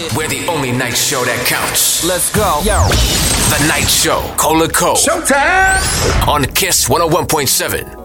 We're the only night show that counts. Let's go. Yo. The Night Show. Cola Cole. Showtime. On Kiss 101.7.